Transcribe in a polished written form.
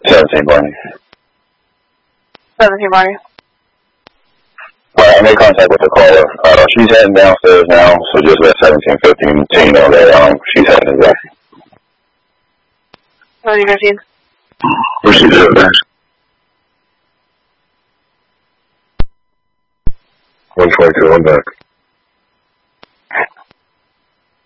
17 Barney. 17 Barney. Alright, I made contact with the caller. She's heading downstairs now, so just let 1715 know that she's heading back. 1715. Where's she doing that? 122, I'm back.